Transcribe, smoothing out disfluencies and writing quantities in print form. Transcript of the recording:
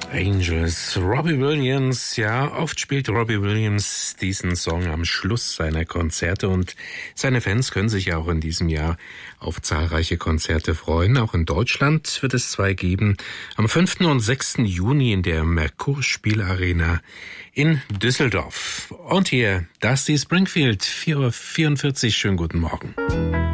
Angels, Robbie Williams. Ja, oft spielt Robbie Williams diesen Song am Schluss seiner Konzerte und seine Fans können sich auch in diesem Jahr auf zahlreiche Konzerte freuen. Auch in Deutschland wird es 2 geben. Am 5. und 6. Juni in der Merkur Spielarena in Düsseldorf. Und hier Dusty Springfield, 4:44 Uhr. Schönen guten Morgen.